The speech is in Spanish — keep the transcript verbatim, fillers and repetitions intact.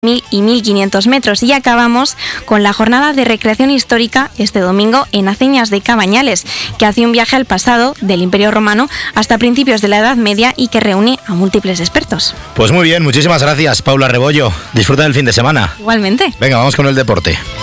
mil y mil quinientos metros, y acabamos con la jornada de recreación histórica este domingo en Aceñas de Cabañales, que hace un viaje al pasado del Imperio Romano hasta principios de la Edad Media y que reúne a múltiples expertos. Pues muy bien, muchísimas gracias, Paula Rebollo. Disfruta del fin de semana. Igualmente. Venga, vamos con el deporte.